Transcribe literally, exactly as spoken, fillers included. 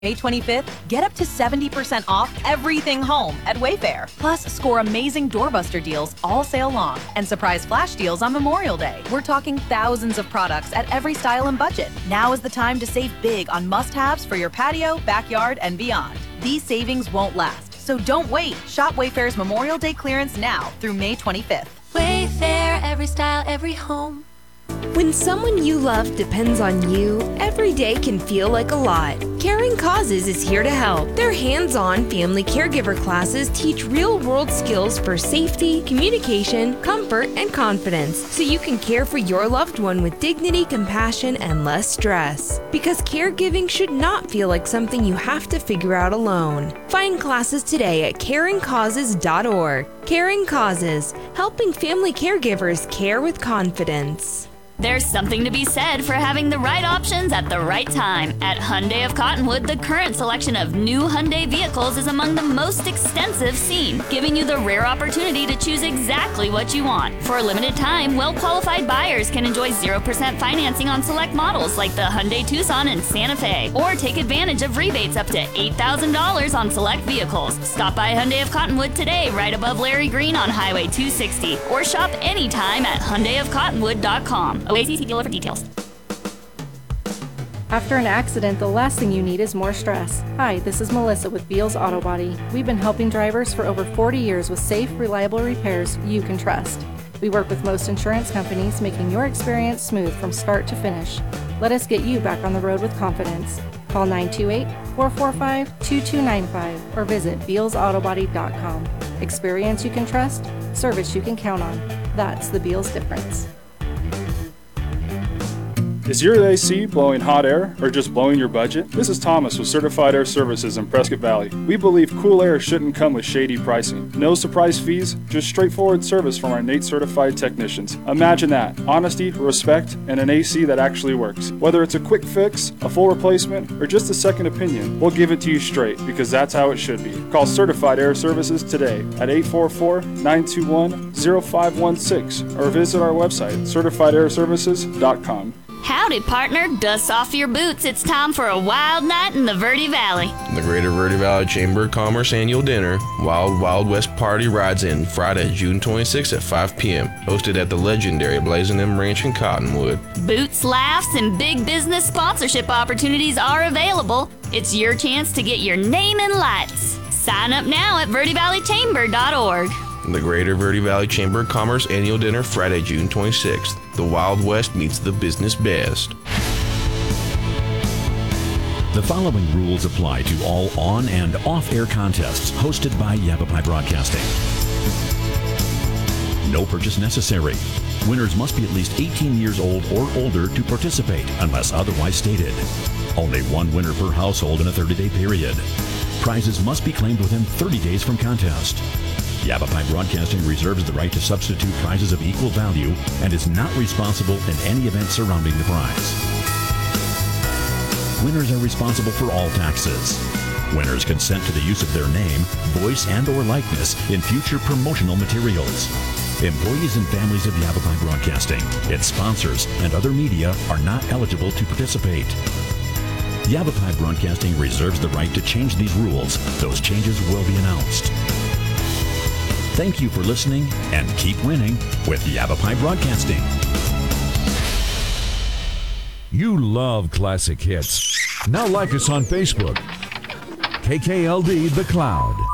May twenty-fifth, get up to seventy percent off everything home at Wayfair. Plus, score amazing doorbuster deals all sale long and surprise flash deals on Memorial Day. We're talking thousands of products at every style and budget. Now is the time to save big on must-haves for your patio, backyard, and beyond. These savings won't last, so don't wait. Shop Wayfair's Memorial Day clearance now through May twenty-fifth. Wayfair, every style, every home. When someone you love depends on you, every day can feel like a lot. Caring Causes is here to help. Their hands-on family caregiver classes teach real-world skills for safety, communication, comfort, and confidence, so you can care for your loved one with dignity, compassion, and less stress. Because caregiving should not feel like something you have to figure out alone. Find classes today at caring causes dot org. Caring Causes, helping family caregivers care with confidence. There's something to be said for having the right options at the right time. At Hyundai of Cottonwood, the current selection of new Hyundai vehicles is among the most extensive seen, giving you the rare opportunity to choose exactly what you want. For a limited time, well-qualified buyers can enjoy zero percent financing on select models like the Hyundai Tucson and Santa Fe, or take advantage of rebates up to eight thousand dollars on select vehicles. Stop by Hyundai of Cottonwood today, right above Larry Green on Highway two sixty, or shop anytime at Hyundai of Cottonwood dot com. O A C C dealer for details. After an accident, the last thing you need is more stress. Hi, this is Melissa with Beals Auto Body. We've been helping drivers for over forty years with safe, reliable repairs you can trust. We work with most insurance companies, making your experience smooth from start to finish. Let us get you back on the road with confidence. Call nine two eight, four four five, two two nine five or visit beals auto body dot com. Experience you can trust, service you can count on. That's the Beals difference. Is your A C blowing hot air or just blowing your budget? This is Thomas with Certified Air Services in Prescott Valley. We believe cool air shouldn't come with shady pricing. No surprise fees, just straightforward service from our N A T E certified technicians. Imagine that. Honesty, respect, and an A C that actually works. Whether it's a quick fix, a full replacement, or just a second opinion, we'll give it to you straight because that's how it should be. Call Certified Air Services today at eight four four, nine two one, zero five one six or visit our website, certified air services dot com. Howdy, partner. Dust off your boots. It's time for a wild night in the Verde Valley. The Greater Verde Valley Chamber of Commerce Annual Dinner, Wild Wild West Party rides in Friday, June twenty-sixth at five p.m. Hosted at the legendary Blazing M Ranch in Cottonwood. Boots, laughs, and big business sponsorship opportunities are available. It's your chance to get your name in lights. Sign up now at verde valley chamber dot org. The Greater Verde Valley Chamber of Commerce Annual Dinner, Friday, June twenty-sixth. The Wild West meets the business best. The following rules apply to all on- and off-air contests hosted by Yavapai Broadcasting. No purchase necessary. Winners must be at least eighteen years old or older to participate, unless otherwise stated. Only one winner per household in a thirty-day period. Prizes must be claimed within thirty days from contest. Yavapai Broadcasting reserves the right to substitute prizes of equal value and is not responsible in any event surrounding the prize. Winners are responsible for all taxes. Winners consent to the use of their name, voice, and or likeness in future promotional materials. Employees and families of Yavapai Broadcasting, its sponsors, and other media are not eligible to participate. Yavapai Broadcasting reserves the right to change these rules. Those changes will be announced. Thank you for listening and keep winning with Yavapai Broadcasting. You love classic hits. Now like us on Facebook. K K L D The Cloud.